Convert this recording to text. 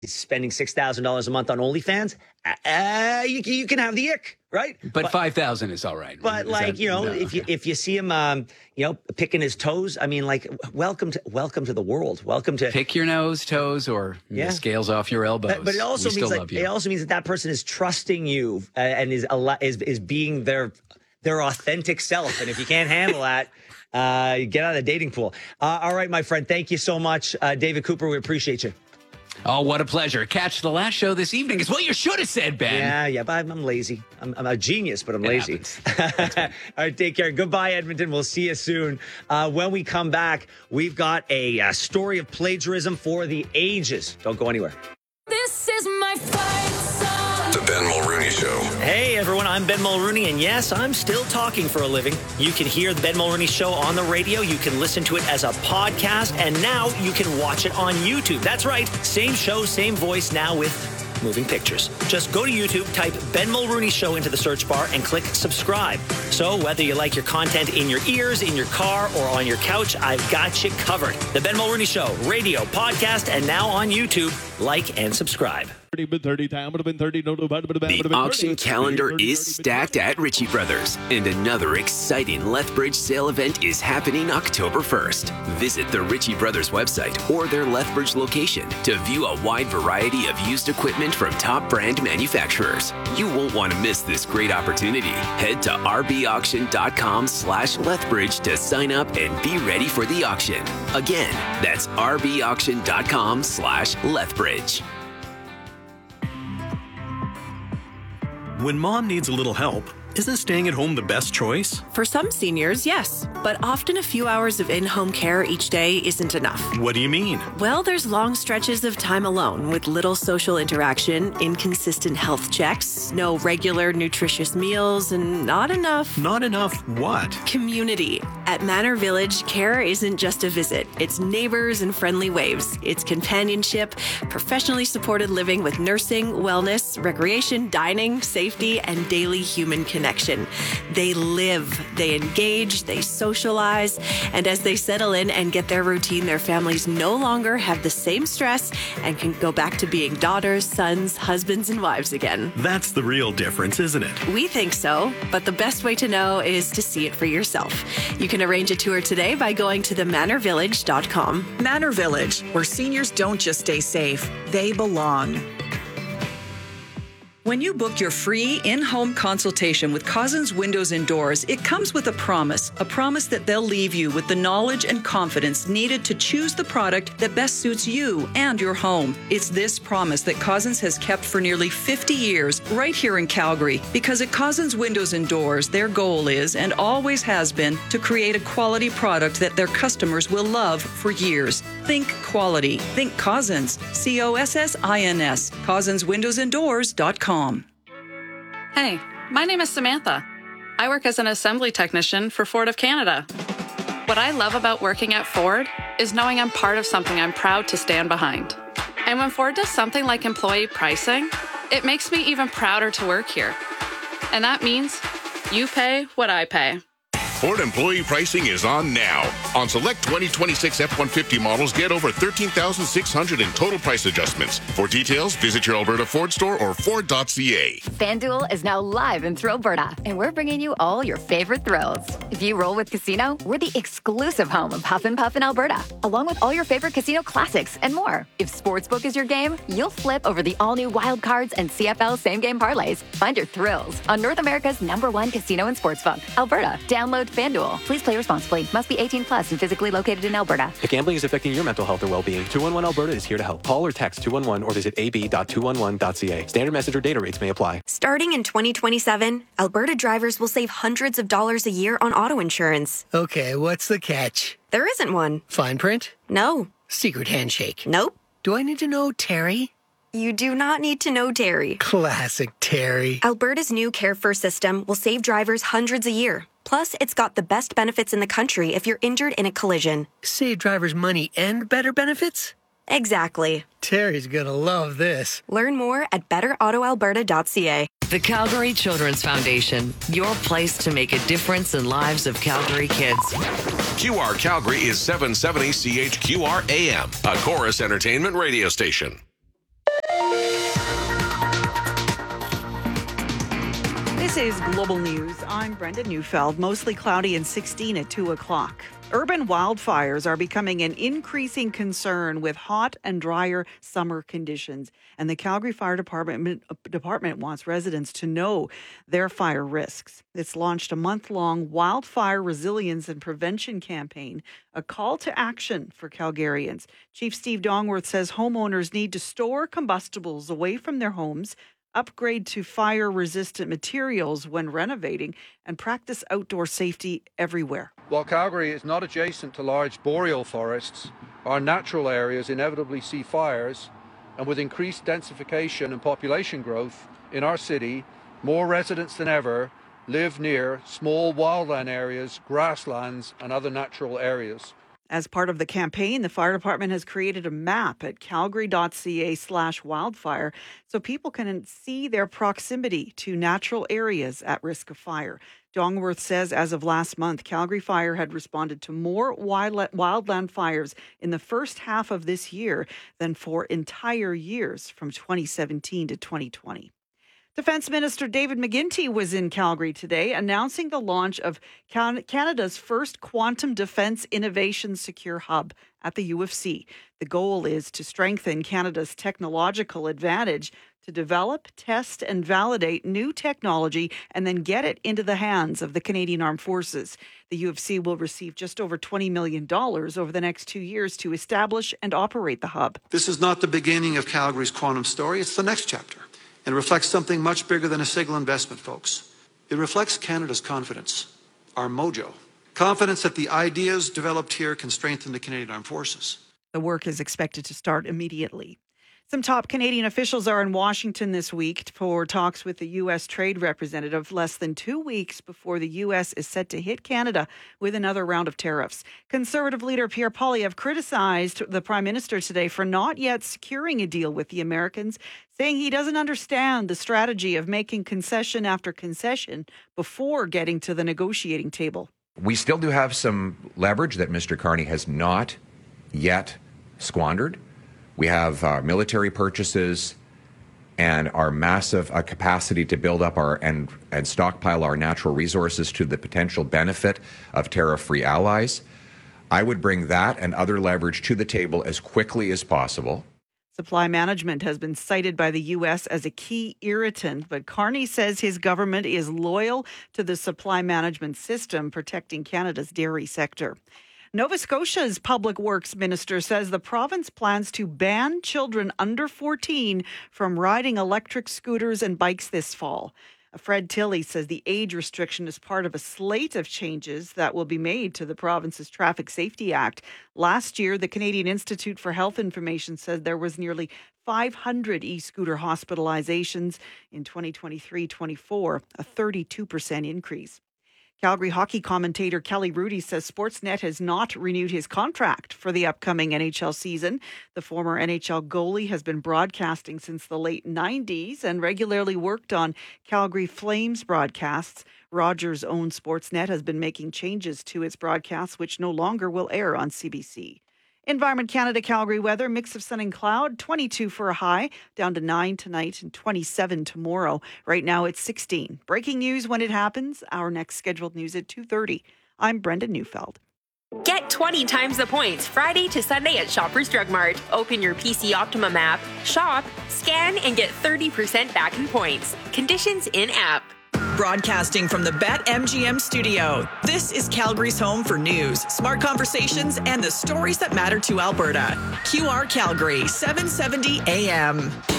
spending $6,000 a month on OnlyFans, you can have the ick, right? But $5,000 is all right. But if you see him, picking his toes, I mean, like, welcome to the world. Welcome to pick your nose, toes, or the scales off your elbows. But it also means that person is trusting you and is being their authentic self. And if you can't handle that, get out of the dating pool. All right, my friend. Thank you so much, David Cooper. We appreciate you. Oh, what a pleasure. Catch the last show this evening is what you should have said, Ben. Yeah, but I'm lazy. I'm a genius, but I'm lazy. All right, take care. Goodbye, Edmonton. We'll see you soon. When we come back, we've got a story of plagiarism for the ages. Don't go anywhere. This is my fight song. The Ben Mulrooney Show. Hey, everyone. I'm Ben Mulrooney, and yes, I'm still talking for a living. You can hear the Ben Mulrooney Show on the radio. You can listen to it as a podcast, and now you can watch it on YouTube. That's right. Same show, same voice, now with moving pictures. Just go to YouTube, type Ben Mulrooney Show into the search bar, and click subscribe. So whether you like your content in your ears, in your car, or on your couch, I've got you covered. The Ben Mulrooney Show, radio, podcast, and now on YouTube. Like and subscribe. The auction calendar is stacked at Ritchie Brothers, and another exciting Lethbridge sale event is happening October 1st. Visit the Ritchie Brothers website or their Lethbridge location to view a wide variety of used equipment from top brand manufacturers. You won't want to miss this great opportunity. Head to rbauction.com/Lethbridge to sign up and be ready for the auction. Again, that's rbauction.com/Lethbridge. When mom needs a little help, isn't staying at home the best choice? For some seniors, yes. But often a few hours of in-home care each day isn't enough. What do you mean? Well, there's long stretches of time alone with little social interaction, inconsistent health checks, no regular nutritious meals, and not enough... Not enough what? Community. At Manor Village, care isn't just a visit. It's neighbors and friendly waves. It's companionship, professionally supported living with nursing, wellness, recreation, dining, safety, and daily human connection. They live, they engage, they socialize, and as they settle in and get their routine, their families no longer have the same stress and can go back to being daughters, sons, husbands, and wives again. That's the real difference, isn't it? We think so, but the best way to know is to see it for yourself. You can arrange a tour today by going to themanorvillage.com. Manor Village, where seniors don't just stay safe, they belong. When you book your free in-home consultation with Cousins Windows and Doors, it comes with a promise that they'll leave you with the knowledge and confidence needed to choose the product that best suits you and your home. It's this promise that Cousins has kept for nearly 50 years right here in Calgary, because at Cousins Windows and Doors, their goal is and always has been to create a quality product that their customers will love for years. Think quality. Think Cousins. COSSINS. CousinsWindowsandDoors.com. Hey, my name is Samantha. I work as an assembly technician for Ford of Canada. What I love about working at Ford is knowing I'm part of something I'm proud to stand behind. And when Ford does something like employee pricing, it makes me even prouder to work here. And that means you pay what I pay. Ford employee pricing is on now. On select 2026 F-150 models, get over $13,600 in total price adjustments. For details, visit your Alberta Ford store or Ford.ca. FanDuel is now live in Alberta, and we're bringing you all your favorite thrills. If you roll with Casino, we're the exclusive home of Huff and Puff in Alberta, along with all your favorite casino classics and more. If Sportsbook is your game, you'll flip over the all-new Wild Cards and CFL same-game parlays. Find your thrills on North America's #1 casino and sportsbook, Alberta. Download FanDuel. Please play responsibly. Must be 18 plus and physically located in Alberta. If gambling is affecting your mental health or well-being, 211 Alberta is here to help. Call or text 211 or visit ab.211.ca. Standard message or data rates may apply. Starting in 2027, Alberta drivers will save hundreds of dollars a year on auto insurance. Okay, what's the catch? There isn't one. Fine print? No. Secret handshake? Nope. Do I need to know Terry? You do not need to know Terry. Classic Terry. Alberta's new Care First system will save drivers hundreds a year. Plus, it's got the best benefits in the country if you're injured in a collision. Save drivers money and better benefits? Exactly. Terry's gonna love this. Learn more at betterautoalberta.ca. The Calgary Children's Foundation, your place to make a difference in lives of Calgary kids. QR Calgary is 770 CHQR AM, a Chorus Entertainment radio station. is Global News. I'm Brenda Neufeld. Mostly cloudy and 16 at 2 o'clock. Urban wildfires are becoming an increasing concern with hot and drier summer conditions. And the Calgary Fire Department wants residents to know their fire risks. It's launched a month-long wildfire resilience and prevention campaign, a call to action for Calgarians. Chief Steve Dongworth says homeowners need to store combustibles away from their homes, upgrade to fire-resistant materials when renovating, and practice outdoor safety everywhere. While Calgary is not adjacent to large boreal forests, our natural areas inevitably see fires, and with increased densification and population growth in our city, more residents than ever live near small wildland areas, grasslands, and other natural areas. As part of the campaign, the fire department has created a map at calgary.ca/wildfire so people can see their proximity to natural areas at risk of fire. Dongworth says as of last month, Calgary Fire had responded to more wildland fires in the first half of this year than for entire years from 2017 to 2020. Defence Minister David McGuinty was in Calgary today announcing the launch of Canada's first quantum defence innovation secure hub at the U of C. The goal is to strengthen Canada's technological advantage to develop, test and validate new technology and then get it into the hands of the Canadian Armed Forces. The U of C will receive just over $20 million over the next 2 years to establish and operate the hub. This is not the beginning of Calgary's quantum story. It's the next chapter. And reflects something much bigger than a single investment, folks. It reflects Canada's confidence, our mojo. Confidence that the ideas developed here can strengthen the Canadian Armed Forces. The work is expected to start immediately. Some top Canadian officials are in Washington this week for talks with the U.S. Trade Representative less than 2 weeks before the U.S. is set to hit Canada with another round of tariffs. Conservative leader Pierre Poilievre criticized the Prime Minister today for not yet securing a deal with the Americans, saying he doesn't understand the strategy of making concession after concession before getting to the negotiating table. We still do have some leverage that Mr. Carney has not yet squandered. We have military purchases and our massive capacity to build up and stockpile our natural resources to the potential benefit of tariff-free allies. I would bring that and other leverage to the table as quickly as possible. Supply management has been cited by the U.S. as a key irritant, but Carney says his government is loyal to the supply management system protecting Canada's dairy sector. Nova Scotia's Public Works Minister says the province plans to ban children under 14 from riding electric scooters and bikes this fall. Fred Tilley says the age restriction is part of a slate of changes that will be made to the province's Traffic Safety Act. Last year, the Canadian Institute for Health Information said there was nearly 500 e-scooter hospitalizations in 2023-24, a 32% increase. Calgary hockey commentator Kelly Rudy says Sportsnet has not renewed his contract for the upcoming NHL season. The former NHL goalie has been broadcasting since the late 90s and regularly worked on Calgary Flames broadcasts. Rogers' own Sportsnet has been making changes to its broadcasts, which no longer will air on CBC. Environment Canada Calgary weather, mix of sun and cloud, 22 for a high, down to 9 tonight and 27 tomorrow. Right now it's 16. Breaking news when it happens. Our next scheduled news at 2:30. I'm Brenda Neufeld. Get 20 times the points Friday to Sunday at Shoppers Drug Mart. Open your PC Optimum app, shop, scan, and get 30% back in points. Conditions in-app. Broadcasting from the BetMGM studio, this is Calgary's home for news, smart conversations, and the stories that matter to Alberta. QR Calgary, 770 AM.